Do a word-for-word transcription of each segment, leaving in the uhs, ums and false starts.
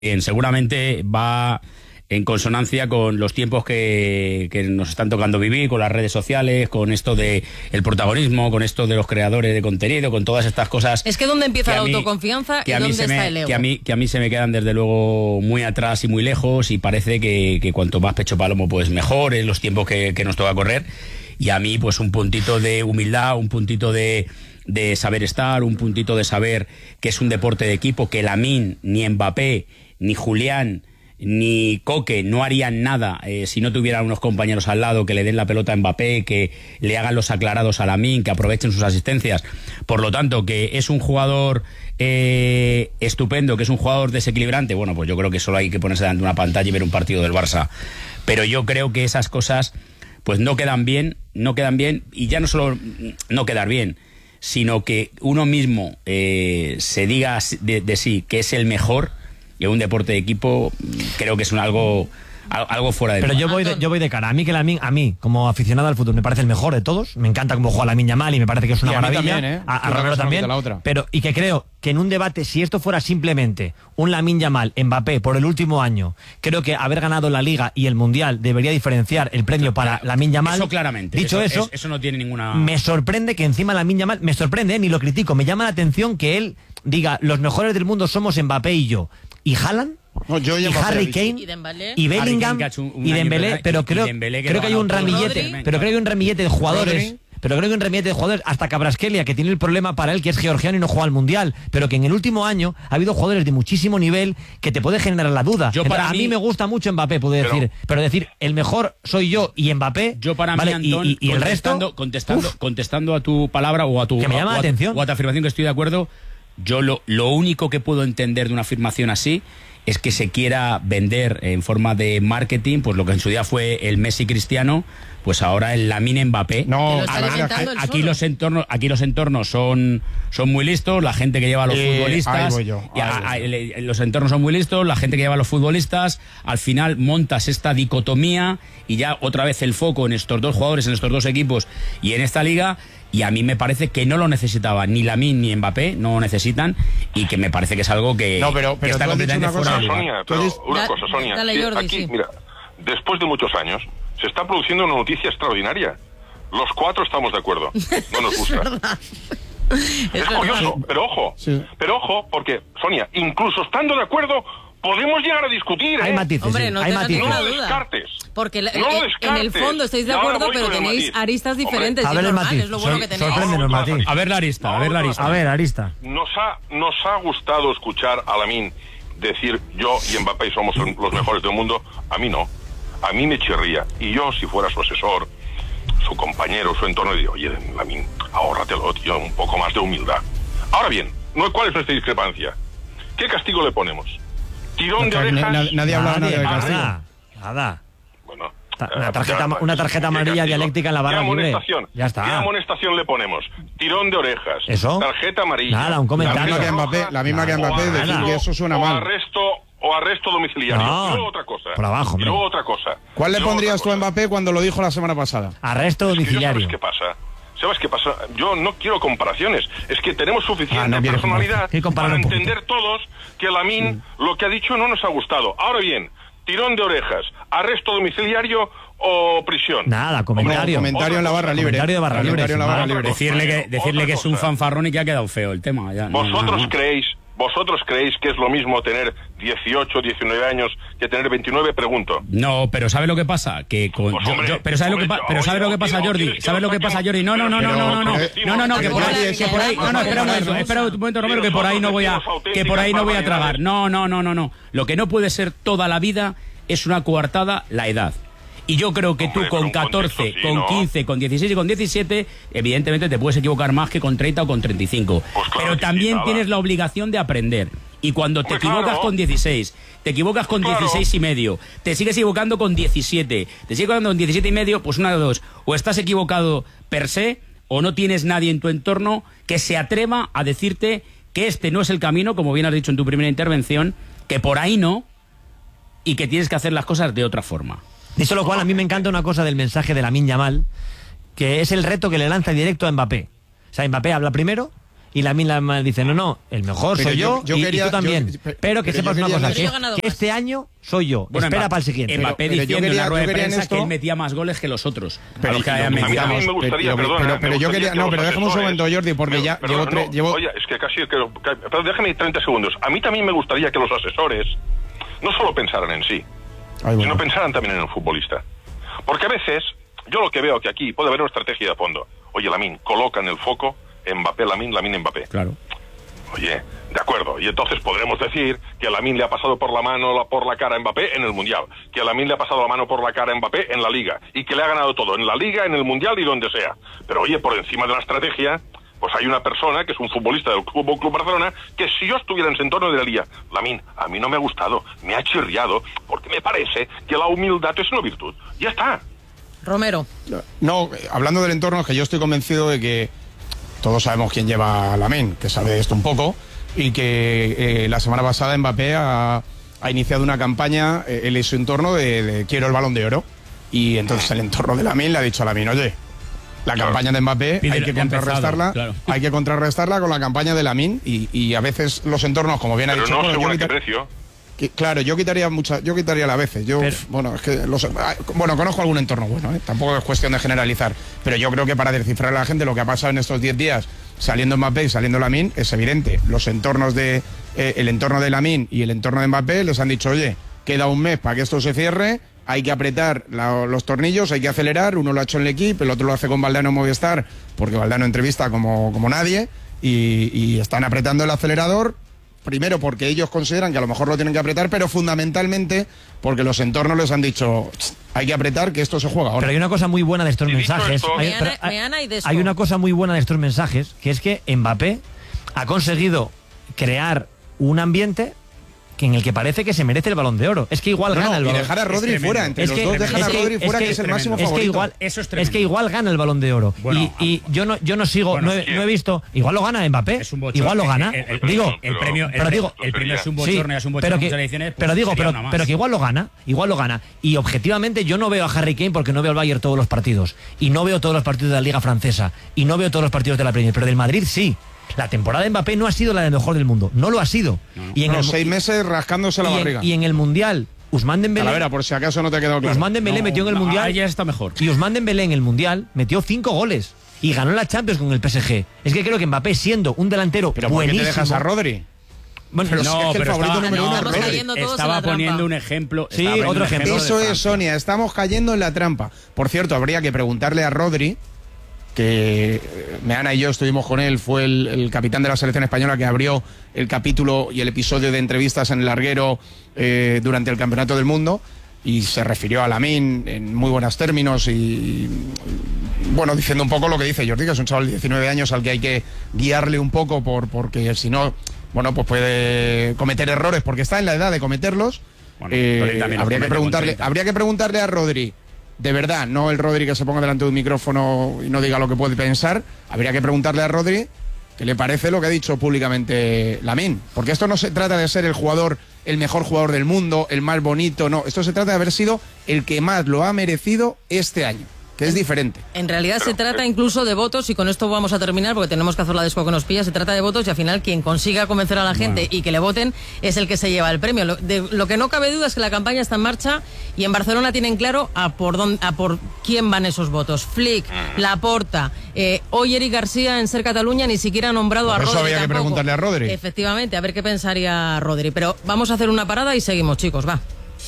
seguramente va en consonancia con los tiempos que, que nos están tocando vivir, con las redes sociales, con esto de el protagonismo, con esto de los creadores de contenido, con todas estas cosas. Es que dónde empieza la mí, autoconfianza y dónde está me, el ego. Que a, mí, que a mí se me quedan desde luego muy atrás y muy lejos, y parece que, que cuanto más pecho palomo pues mejor en los tiempos que, que nos toca correr. Y a mí pues un puntito de humildad, un puntito de... de saber estar, un puntito de saber que es un deporte de equipo, que Lamine, ni Mbappé, ni Julián, ni Coque no harían nada eh, si no tuvieran unos compañeros al lado que le den la pelota a Mbappé, que le hagan los aclarados a Lamine, que aprovechen sus asistencias. Por lo tanto, que es un jugador eh, estupendo, que es un jugador desequilibrante, bueno, pues yo creo que solo hay que ponerse delante de una pantalla y ver un partido del Barça. Pero yo creo que esas cosas pues no quedan bien, no quedan bien, y ya no solo no quedar bien, sino que uno mismo eh, se diga de, de sí que es el mejor en un deporte de equipo. Creo que es un algo algo fuera de Pero lugar. yo voy de, yo voy de cara. A mí que Lamine, a mí como aficionado al fútbol me parece el mejor de todos. Me encanta cómo juega Lamine Yamal y me parece que es una y a maravilla. También, ¿eh? A, a Romero también. Pero y que creo que en un debate, si esto fuera simplemente un Lamine Yamal, Mbappé por el último año, creo que haber ganado la Liga y el Mundial debería diferenciar el premio para Lamine Yamal. Eso claramente. Dicho eso, eso, es, eso no tiene ninguna. Me sorprende que encima Lamine Yamal, me sorprende, ¿eh? Ni lo critico, me llama la atención que él diga los mejores del mundo somos Mbappé y yo. ¿Y Haaland? No, yo y Harry Kane y, Dembélé. y Bellingham un, un y Dembélé, pero y creo, Dembélé que creo que hay un ramillete, Rodri. pero creo que hay un ramillete de jugadores. Rodri. Pero creo que hay un ramillete de jugadores, hasta Kvaratskhelia, que tiene el problema para él, que es georgiano y no juega al Mundial, pero que en el último año ha habido jugadores de muchísimo nivel que te puede generar la duda. Yo, Entonces, para a mí, mí me gusta mucho Mbappé, puedo pero, decir, pero decir el mejor soy yo y Mbappé. Yo para ¿vale? mí, Antón, y, y, y el resto, contestando, uf, contestando a tu palabra o a tu, que me llama o a, la atención. o a tu afirmación, que estoy de acuerdo. Yo lo, lo único que puedo entender de una afirmación así es que se quiera vender en forma de marketing, pues lo que en su día fue el Messi Cristiano, pues ahora el Lamine Mbappé. No, Que lo está alimentando él aquí solo. los entornos, aquí los entornos son, son muy listos, la gente que lleva a los Eh, futbolistas, ahí voy yo, y a- ahí voy a- los entornos son muy listos, la gente que lleva a los futbolistas, al final montas esta dicotomía y ya otra vez el foco en estos dos jugadores, en estos dos equipos y en esta liga. Y a mí me parece que no lo necesitaba ni Lamine ni Mbappé, no lo necesitan, y que me parece que es algo que, No, pero- que pero está tú has dicho completamente una cosa, fuera de lugar. Sonia, Tú pero dices- una Da- cosa, Sonia. dale, que Jordi, aquí, sí. mira, después de muchos años, se está produciendo una noticia extraordinaria. Los cuatro estamos de acuerdo. No nos gusta. Es curioso, pero ojo. Sí. Pero ojo, porque, Sonia, incluso estando de acuerdo, podemos llegar a discutir, ¿eh? hay matices, Hombre, sí, no hay tengas matices. No ninguna lo duda. descartes. Porque la- No lo en- en el descartes. fondo estáis de Y ahora acuerdo, voy pero con el tenéis matiz. aristas Hombre, diferentes. A y ver es el normal, matiz, es lo bueno Sor- que tenéis. sorpréndenos, Matiz. A ver la arista, a ver la arista. A ver, Arista. Nos ha, nos ha gustado escuchar a Lamine decir yo y Mbappé somos los mejores del mundo. A mí no. A mí me chirría. Y yo, si fuera su asesor, su compañero, su entorno, diría, oye, Lamine, ahórratelo, tío, un poco más de humildad. Ahora bien, ¿no? ¿Cuál es nuestra discrepancia? ¿Qué castigo le ponemos? ¿Tirón de Porque orejas? na- nadie habla Nadie, nadie de castigo. nada, nada. Bueno, Ta- eh, una tarjeta- ya, una tarjeta ¿qué amarilla castigo? dialéctica en la barra ¿Qué libre? amonestación? Ya está. ¿Qué amonestación le ponemos? Tirón de orejas. ¿Eso? Tarjeta amarilla. Nada, un comentario. La misma que tarjeta Mbappé, roja, la misma que o Mbappé, arresto- decir que eso suena o mal. Arresto, o arresto domiciliario. No, y luego otra cosa. por abajo, Y hombre. luego otra cosa. ¿Cuál Y le luego pondrías otra tú a cosa. Mbappé cuando lo dijo la semana pasada? Arresto Es que yo, domiciliario. ¿sabes qué pasa? ¿Sabes qué pasa? Yo no quiero comparaciones. Es que tenemos suficiente Ah, no quieres personalidad comparar. Hay que comparar para un poquito. entender todos que Lamine lo que ha dicho no nos ha gustado. Ahora bien, tirón de orejas, arresto domiciliario o prisión. Nada, comentario. Hombre, Comentario en la barra libre. Comentario de barra libre, Comentario en la sin barra más. libre. Decirle que, decirle que es un Otra cosa. fanfarrón y que ha quedado feo el tema. Ya, no, ¿Vosotros no, no. creéis, vosotros creéis que es lo mismo tener dieciocho, diecinueve años que tener veintinueve? Pregunto. No, pero ¿sabes lo que pasa? Que con Pues, yo- hombre, yo- pero ¿sabes lo que hombre, pa- pero oye, ¿sabes lo que oye, pasa, ¿no Jordi? quieres que ¿Sabes lo lo que pasa, saquemos? Jordi? No, no, no, Pero- no, no, no, no. pero- No, no, no, que por ahí, Nadie que por ahí, no, no, espera un somos momento, espera un momento, Romero, que por ahí no voy a que por ahí no voy a tragar. No, no, no, no, no. Lo que no puede ser toda la vida es una coartada la edad. Y yo creo que Hombre, tú con pero un contexto catorce, sí, con ¿no? quince, con dieciséis y con diecisiete, evidentemente te puedes equivocar más que con treinta o con treinta y cinco. Pues claro Pero que sí, también nada. tienes la obligación de aprender. Y cuando te Hombre, equivocas claro. con dieciséis, te equivocas con Claro. dieciséis y medio, te sigues equivocando con diecisiete, te sigues equivocando con diecisiete y medio, pues una de dos. O estás equivocado per se, o no tienes nadie en tu entorno que se atreva a decirte que este no es el camino, como bien has dicho en tu primera intervención, que por ahí no, y que tienes que hacer las cosas de otra forma. Dicho lo cual, a mí me encanta una cosa del mensaje de Lamine Yamal, que es el reto que le lanza directo a Mbappé. O sea, Mbappé habla primero y Lamine Yamal dice, no, no, el mejor Pero soy yo, yo- yo y, quería- y tú también. yo- pe- pero que pero sepas yo una quería- cosa, Pero que, yo he ganado que más. este año soy yo. Bueno, Espera Mbappé- para el siguiente. Mbappé Pero yo diciendo quería- en la rueda yo de quería en prensa esto- que él metía más goles que los otros. Pero, a los que y hayan lo que metido. A mí digamos, me gustaría, pero- perdona, pero- me pero yo gustaría quería- que no, los pero déjame un asesores- momento, Jordi, porque Me- ya perdona, llevo tre- no, llevo- Oye, es que casi... Que, que- pero déjame treinta segundos. A mí también me gustaría que los asesores no solo pensaran en sí, Ay, bueno. sino pensaran también en el futbolista. Porque a veces, yo lo que veo que aquí puede haber una estrategia de fondo. Oye, Lamine, colocan el foco Mbappé, Lamine, Lamine, Mbappé. Claro. Oye, de acuerdo, y entonces podremos decir que a Lamine le ha pasado por la mano, la- por la cara a Mbappé en el Mundial, que a Lamine le ha pasado la mano por la cara a Mbappé en la Liga, y que le ha ganado todo, en la Liga, en el Mundial y donde sea. Pero oye, por encima de la estrategia, pues hay una persona que es un futbolista del Club, Club Barcelona, que si yo estuviera en ese entorno diría, Lamine, a mí no me ha gustado, me ha chirriado, porque me parece que la humildad es una virtud. Ya está. Romero. No, eh, hablando del entorno, es que yo estoy convencido de que todos sabemos quién lleva a Lamine, que sabe esto un poco, y que eh, la semana pasada Mbappé ha, ha iniciado una campaña, eh, él y su entorno, de, de quiero el Balón de Oro. Y entonces el entorno de Lamine le ha dicho a Lamine, oye, la Claro. campaña de Mbappé Pide- hay que ya ha empezado, contrarrestarla, claro. hay que contrarrestarla con la campaña de Lamine, y, y a veces los entornos, como bien ha Pero dicho, no bueno, según yo a qué quitar- precio. que- claro, yo quitaría muchas, yo quitaría a veces. Yo, Pero- bueno, es que los, ah, bueno, conozco algún entorno bueno, ¿eh? Tampoco es cuestión de generalizar, pero yo creo que para descifrar a la gente lo que ha pasado en estos diez días, saliendo Mbappé y saliendo Lamine, es evidente. Los entornos de, eh, el entorno de Lamine y el entorno de Mbappé les han dicho, oye, queda un mes para que esto se cierre, hay que apretar la- los tornillos, hay que acelerar, uno lo ha hecho en el equipo, el otro lo hace con Valdano en Movistar, porque Valdano entrevista como, como nadie, y, y están apretando el acelerador. Primero porque ellos consideran que a lo mejor lo tienen que apretar, pero fundamentalmente porque los entornos les han dicho, "Tss, hay que apretar, que esto se juega ahora". Pero hay una cosa muy buena de estos Y dicho mensajes. esto- Hay, Meana- pero hay- Meana y Desco. hay una cosa muy buena de estos mensajes, que es que Mbappé ha conseguido crear un ambiente que en el que parece que se merece el Balón de Oro. Es que igual No, gana no, el y Balón. dejar a Rodri tremendo. fuera, entre Es los que- dos dejan es a que- Rodri es fuera, que- que es el tremendo. máximo Es que favorito. igual, Eso es es tremendo. que igual gana el Balón de Oro. Bueno, y, y yo no yo no sigo, Bueno, no, he, ¿quién? no he visto, igual lo gana Mbappé. Es un bochorno. Igual lo gana. El, el- digo, el pero- premio, el, pero digo, el premio es un sí, bochorno, es un bochorno pero en que, muchas elecciones, pues pero digo, sería pero, una más. pero que igual lo gana, igual lo gana. Y objetivamente yo no veo a Harry Kane porque no veo al Bayern todos los partidos. Y no veo todos los partidos de la Liga Francesa. Y no veo todos los partidos de la Premier. Pero del Madrid sí. La temporada de Mbappé no ha sido la de mejor del mundo. No lo ha sido. Y en Bueno, el, seis meses rascándose la y en- barriga. y en el Mundial, Ousmane Dembélé. Calavera, por si acaso no te ha quedado claro. Ousmane Dembélé No, metió en el no, Mundial. ahí ya está mejor. Y Ousmane Dembélé en el Mundial metió cinco goles. Y ganó la Champions con el P S G. Es que creo que Mbappé, siendo un delantero Pero ¿por qué buenísimo. te dejas a Rodri? Bueno, Pero no, si es que el pero favorito estaba- número uno es estamos Rodri. cayendo todos en Estaba la trampa. poniendo un ejemplo. Sí, estaba poniendo otro un ejemplo. de Eso es, Francia. Sonia, estamos cayendo en la trampa. Por cierto, habría que preguntarle a Rodri, que eh, Meana y yo estuvimos con él, fue el, el capitán de la selección española que abrió el capítulo y el episodio de entrevistas en el larguero eh, durante el Campeonato del Mundo, y se refirió a Lamine en muy buenos términos y, y, bueno, diciendo un poco lo que dice Jordi, que es un chaval de diecinueve años al que hay que guiarle un poco por porque si no, bueno, pues puede cometer errores porque está en la edad de cometerlos. Bueno, Eh, Rodri también los habría que comete con preguntarle, treinta. habría que preguntarle a Rodri, de verdad, no el Rodri que se ponga delante de un micrófono y no diga lo que puede pensar, habría que preguntarle a Rodri qué le parece lo que ha dicho públicamente Lamine, porque esto no se trata de ser el jugador, el mejor jugador del mundo, el más bonito, no, esto se trata de haber sido el que más lo ha merecido este año, que es diferente. En realidad se trata incluso de votos, y con esto vamos a terminar porque tenemos que hacer la desco que nos pilla. Se trata de votos y al final quien consiga convencer a la gente y que le voten es el que se lleva el premio. Lo, de, lo que no cabe duda es que la campaña está en marcha y en Barcelona tienen claro a por dónde, a por quién van esos votos. Flick, Laporta, eh, hoy Eric García en Ser Cataluña ni siquiera ha nombrado Por a eso Rodri. había que tampoco. preguntarle a Rodri. Efectivamente, a ver qué pensaría Rodri. Pero vamos a hacer una parada y seguimos, chicos, va.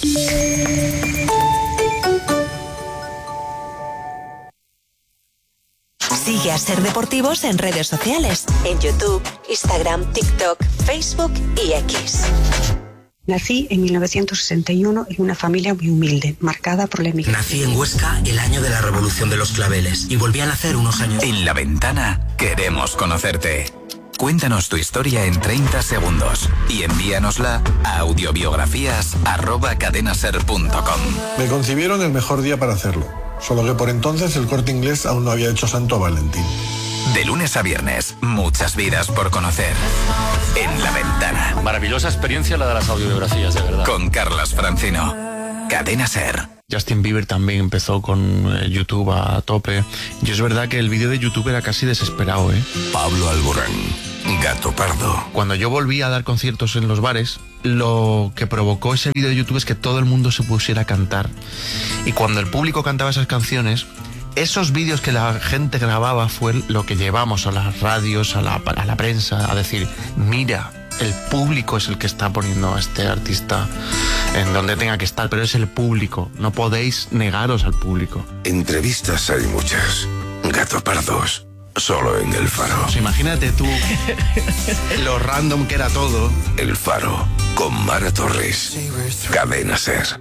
Sigue a Ser Deportivos en redes sociales, en YouTube, Instagram, TikTok, Facebook y X. Nací en mil novecientos sesenta y uno en una familia muy humilde, marcada por la emigración. Nací en Huesca el año de la Revolución de los Claveles y volví a nacer unos años. En La Ventana queremos conocerte. Cuéntanos tu historia en treinta segundos y envíanosla a audiobiografías arroba cadenaser punto com. Me concibieron el mejor día para hacerlo, solo que por entonces el Corte Inglés aún no había hecho Santo Valentín. De lunes a viernes, muchas vidas por conocer. En La Ventana. Maravillosa experiencia la de las audiobiografías, de verdad. Con Carlas Francino. Cadena Ser. Justin Bieber también empezó con eh, YouTube a tope. Y es verdad que el vídeo de YouTube era casi desesperado, ¿eh? Pablo Alborán. Gato Pardo. Cuando yo volví a dar conciertos en los bares, lo que provocó ese vídeo de YouTube es que todo el mundo se pusiera a cantar. Y cuando el público cantaba esas canciones, esos vídeos que la gente grababa fue lo que llevamos a las radios, a la, a la prensa, a decir, mira, el público es el que está poniendo a este artista en donde tenga que estar, pero es el público, no podéis negaros al público. Entrevistas hay muchas. Gato Pardos, solo en El Faro. Pues imagínate tú lo random que era todo. El Faro, con Mara Torres. Cadena SER.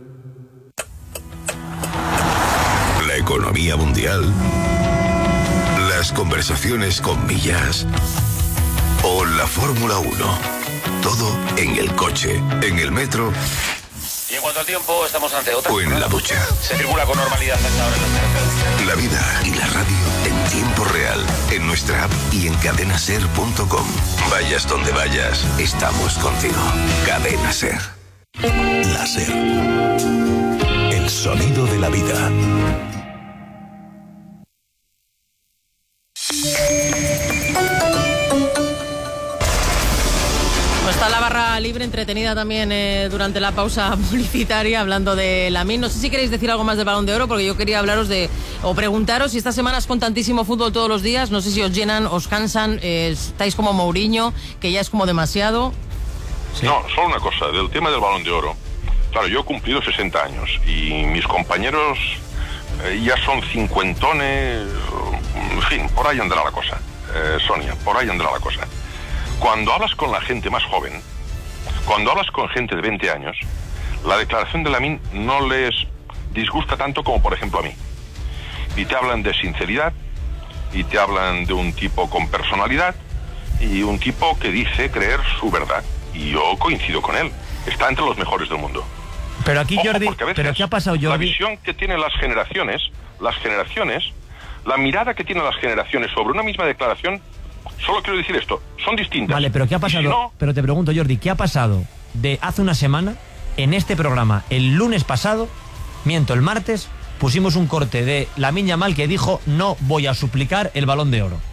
La economía mundial, las conversaciones con millas o la Fórmula uno. Todo en el coche, en el metro. Y en cuanto al tiempo, estamos ante otra. O en la ducha. Se circula con normalidad hasta ahora en las carreteras. La vida y la radio en tiempo real, en nuestra app y en cadena ser punto com. Vayas donde vayas, estamos contigo. Cadena SER. La SER. El sonido de la vida. Pues está la barra libre entretenida también eh, durante la pausa publicitaria hablando de Lamine. No sé si queréis decir algo más del Balón de Oro, porque yo quería hablaros de, o preguntaros si estas semanas con tantísimo fútbol todos los días, no sé si os llenan, os cansan, eh, estáis como Mourinho, que ya es como demasiado. Sí. No, solo una cosa, del tema del Balón de Oro. Claro, yo he cumplido sesenta años y mis compañeros eh, ya son cincuentones, en fin, por ahí andará la cosa. Eh, Sonia, por ahí andará la cosa. Cuando hablas con la gente más joven, cuando hablas con gente de veinte años, la declaración de Lamine no les disgusta tanto como por ejemplo a mí. Y te hablan de sinceridad, y te hablan de un tipo con personalidad, y un tipo que dice creer su verdad. Y yo coincido con él, está entre los mejores del mundo. Pero aquí, Ojo, Jordi, porque a veces ¿pero qué ha pasado, Jordi? La visión que tienen las generaciones, las generaciones, la mirada que tienen las generaciones sobre una misma declaración, solo quiero decir esto, son distintas. Vale, pero ¿qué ha pasado? Si no, pero te pregunto, Jordi, ¿qué ha pasado de hace una semana en este programa? El lunes pasado, miento, el martes, pusimos un corte de Lamine Yamal que dijo no voy a suplicar el Balón de Oro.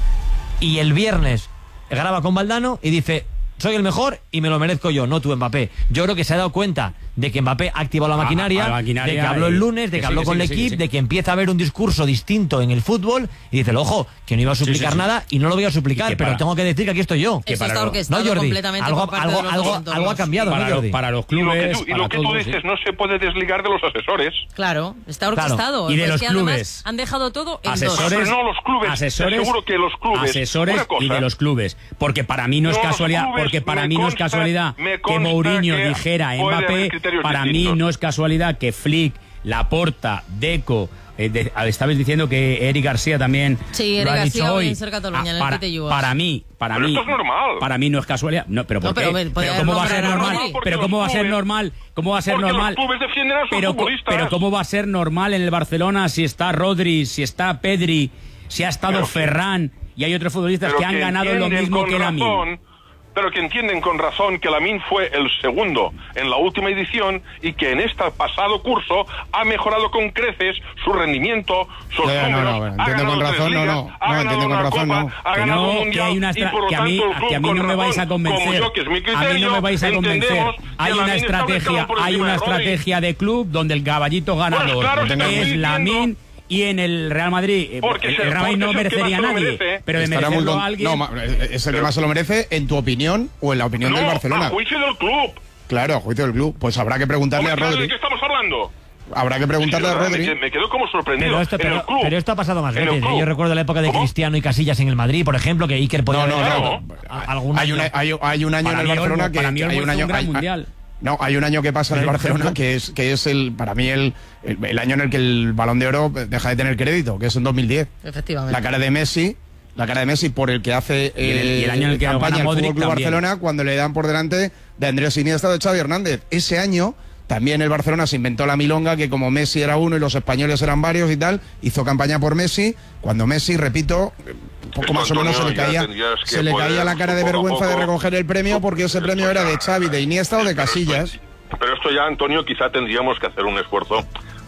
Y el viernes graba con Valdano y dice soy el mejor y me lo merezco yo, no tú, Mbappé. Yo creo que se ha dado cuenta de que Mbappé ha activado la maquinaria, a, a la maquinaria de que habló el lunes, de que, que habló sí, que con sí, el que equipo, sí, sí. de que empieza a haber un discurso distinto en el fútbol y dice, ojo, que no iba a suplicar sí, sí, sí. nada y no lo voy a suplicar, pero para, tengo que decir que aquí estoy yo. Que Eso está lo, orquestado ¿no, Jordi? completamente Algo, por parte algo, de los algo, entornos. algo ha cambiado, para ¿no, Jordi? Lo, para los y clubes, lo que tú, y para lo que tú todos, dices sí. no se puede desligar de los asesores. Claro, está orquestado. Claro. Y de Es los que clubes. además han dejado todo en Asesores, dos. No, los clubes. asesores, Te aseguro que los clubes. asesores Una cosa, y de los clubes, porque para mí no es No, los casualidad, clubes, porque para me mí no es consta- casualidad me que consta Mourinho que dijera puede haber Mbappé, criterios para mí distintos. no es casualidad que Flick, Laporta, Deco, eh, de, estabais diciendo que Eric García también Sí, lo Eric ha García dicho hoy hoy. en Ser Cataluña, en el para, Quite Lluas. para mí, para Pero mí, esto es normal. para mí no es casualidad. No, pero ¿por No, qué? pero Pero, me- podría cómo va a haber ser nombrado normal? normal, porque Pero los cómo va a ser clubes- normal? ¿Cómo va a ser porque normal? los clubes defienden a sus Pero, co- futbolistas. pero cómo va a ser normal en el Barcelona si está Rodri, si está Pedri, si ha estado Pero que- Ferran y hay otros futbolistas Pero que han ganado lo entienden mismo con que Lamine? razón, pero que entienden con razón que Lamine fue el segundo en la última edición y que en este pasado curso ha mejorado con creces su rendimiento, sus Ya, ya, no, números, no, bueno, ha entiendo ganado con tres razón, no, ligas, no, ha no, ganado entiendo con una razón, copa, no. ha Que ganado no, un que mundial hay una y estra- por lo que a mí, tanto el club que a mí con no me vais a razón, convencer. como yo, que es mi A mí no criterio, me vais a convencer. entendemos que Hay una Lamine está un estrategia, escalón por hay encima una de Rodri. estrategia de club donde el caballito ganador claro, es que es estoy Lamine. diciendo- Y en el Real Madrid, eh, Porque el, se- el Real Madrid no porque es el que merecería a más se lo nadie, merece. pero de Estará muy merecerlo con- a alguien. No, ma- es el que más se lo merece, en tu opinión o en la opinión No, del Barcelona. a juicio del club. Claro, a juicio del club. Pues habrá que preguntarle Hombre, a claro, Rodri. ¿de qué estamos hablando? Habrá que preguntarle Sí, a de verdad, Rodri. Me, me quedo como sorprendido. Pero esto, en el pero, club. pero esto ha pasado más En el veces. ¿eh? club. Yo recuerdo la época de ¿Cómo? Cristiano y Casillas en el Madrid, por ejemplo, que Iker podía No, no, haber no. ganado a- algún Hay, año. una- hay, hay un año Para en el mí, Barcelona Olmo- que para mí Olmo hay un hizo año un gran hay- hay- mundial. No, hay un año que pasa en el Pero, Barcelona pero- que es que es el para mí el, el, el año en el que el Balón de Oro deja de tener crédito, que es en dos mil diez. Efectivamente. La cara de Messi, la cara de Messi por el que hace Y el- y el año en el que campaña gana el Modric Fútbol Club también. Barcelona cuando le dan por delante de Andrés Iniesta o de Xavi Hernández. Ese año también el Barcelona se inventó la milonga que como Messi era uno y los españoles eran varios y tal, hizo campaña por Messi, cuando Messi, repito, un poco Esto, más o menos se le Antonio, ya caía, tendrías que se le poder, caía la cara de poco a vergüenza de poco. recoger el premio porque ese premio era de Xavi, de Iniesta o de Pero esto- Casillas. Pero esto ya, Antonio, quizá tendríamos que hacer un esfuerzo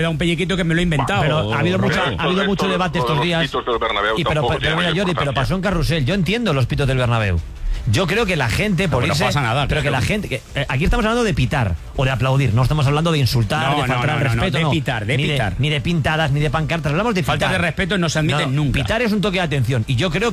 he dado un pellequito que me lo he inventado. Pero ha habido mucho, Roberto, ha habido esto mucho de- debate lo de estos los días. pitos del Bernabéu Y pero, tampoco pero, tiene mira, mayor Jordi, pero importancia. pasó en Carrusel. Yo entiendo los pitos del Bernabéu. Yo creo que la gente, por Pero no irse, pasa nada, pero que claro. la gente, que, eh, aquí estamos hablando de pitar o de aplaudir, no estamos hablando de insultar, No, de no, faltar no, al no, no, respeto, de no. pitar, de ni pitar. ni de pintadas, ni de pancartas, hablamos de Faltas pitar. de respeto no se admiten No, nunca. Pitar es un toque de atención y yo creo que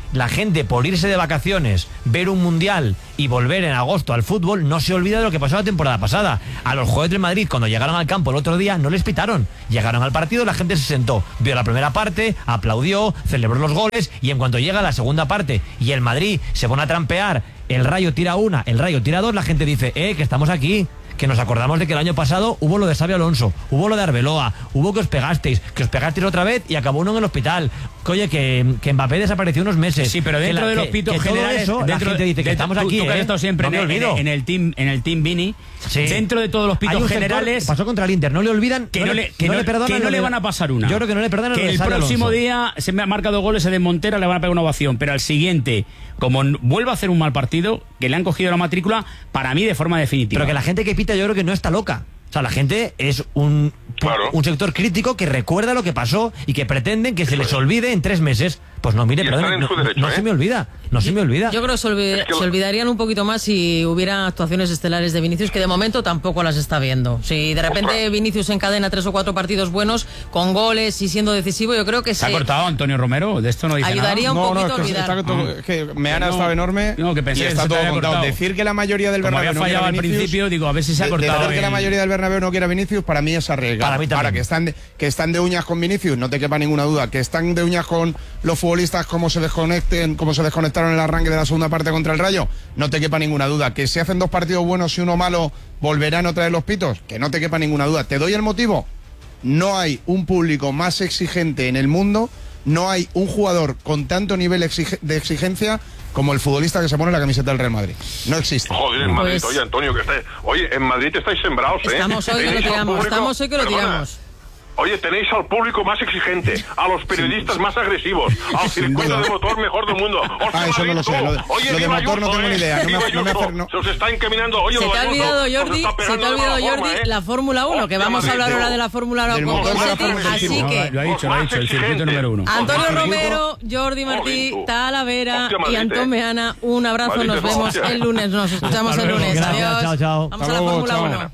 la gente, por irse de vacaciones, ver un mundial y volver en agosto al fútbol, no se olvida de lo que pasó la temporada pasada. A los jugadores del Madrid, cuando llegaron al campo el otro día, no les pitaron. Llegaron al partido, la gente se sentó, vio la primera parte, aplaudió, celebró los goles, y en cuanto llega la segunda parte y el Madrid se pone a trampear, el Rayo tira una, el Rayo tira dos, la gente dice, eh, que estamos aquí, que nos acordamos de que el año pasado hubo lo de Xabi Alonso, hubo lo de Arbeloa, hubo que os pegasteis, que os pegasteis otra vez y acabó uno en el hospital. Que, oye, que, que Mbappé desapareció unos meses. Sí, pero dentro la, de los que, pitos que generales, eso, dentro, la gente dice que dentro, estamos tú, aquí, tú que has ¿eh? estado siempre no en, en, en el team, en el team Vini, sí. Dentro de todos los pitos generales, pasó contra el Inter, no le olvidan, que no, no le, que no, no le, perdonan, que no le van a pasar una. Yo creo que no le perdonan. Que el próximo Alonso. día se me ha marcado goles de Montera, le van a pegar una ovación, pero al siguiente, como vuelva a hacer un mal partido, que le han cogido la matrícula, para mí de forma definitiva. Pero que la gente que pita yo creo que no está loca. O sea, la gente es un, claro. un sector crítico que recuerda lo que pasó y que pretenden que se les olvide en tres meses. Pues no, mire, perdón, no, derecho, no ¿eh? se me olvida, no se me olvida. Yo creo que se, olvid- es que lo... se olvidarían un poquito más si hubiera actuaciones estelares de Vinicius, que de momento tampoco las está viendo. Si de repente Ostras. Vinicius encadena tres o cuatro partidos buenos, con goles y siendo decisivo, yo creo que se... ¿Se ha cortado Antonio Romero? De esto no dice ayudaría nada. un no, poquito no, a olvidar. Es que, está, es que me han estado enorme no, que pensé y está que todo contado. Cortado. Decir que la mayoría del Bernabéu no quiera Vinicius... al principio, digo, a ver si se ha de, cortado. De decir el... que la mayoría del Bernabéu no quiera Vinicius, para mí es arriesgado. Para mí también. Ahora, que están, de, que están de uñas con Vinicius, no te quepa ninguna duda. Que están de uñas con los futbolistas, como se desconecten, como se desconectaron en el arranque de la segunda parte contra el Rayo, no te quepa ninguna duda. Que si hacen dos partidos buenos y uno malo, volverán otra vez los pitos, que no te quepa ninguna duda. ¿Te doy el motivo? No hay un público más exigente en el mundo, no hay un jugador con tanto nivel exige- de exigencia como el futbolista que se pone la camiseta del Real Madrid. No existe. Joder, en Madrid, pues... oye, Antonio, que estáis... Oye, en Madrid estáis sembrados, ¿eh? Estamos hoy que lo tiramos, público... estamos hoy que lo Perdona. tiramos. Oye, tenéis al público más exigente, a los periodistas más agresivos, al circuito de motor mejor del mundo. Ah, eso no lo sé. Lo de, oye, lo de motor Ayuso, no tengo eh. ni idea. No me, no me hacer, no. Se os está encaminando. Oye, se te ha olvidado, Ayuso, Jordi, se te ha olvidado, Jordi, forma, ¿eh? la Fórmula uno, que vamos a hablar ahora de la Fórmula uno con Seti, así no, que... Lo ha dicho, lo ha dicho, el circuito número uno. Antonio Romero, Jordi Martí, Talavera y Antón Meana, un abrazo, nos vemos el lunes, nos escuchamos el lunes. Adiós. Chao, chao. Vamos a la Fórmula uno.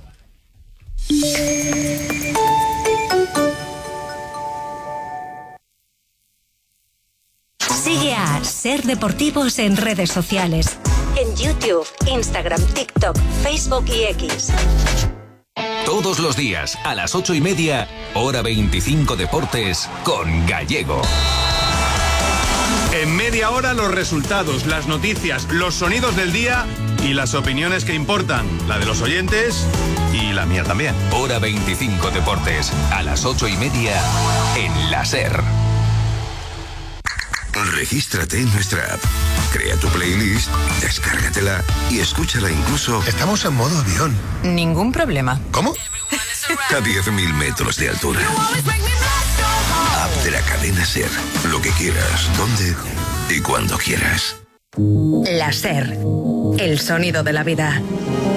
Sigue a Ser Deportivos en redes sociales. En YouTube, Instagram, TikTok, Facebook y X. Todos los días, a las ocho y media, hora veinticinco Deportes, con Gallego. En media hora los resultados, las noticias, los sonidos del día y las opiniones que importan. La de los oyentes y la mía también. Hora veinticinco Deportes, a las ocho y media, en la SER. Regístrate en nuestra app, crea tu playlist, descárgatela y escúchala incluso... Estamos en modo avión. Ningún problema. ¿Cómo? A diez mil metros de altura. App de la cadena SER. Lo que quieras, donde y cuando quieras. La SER, el sonido de la vida.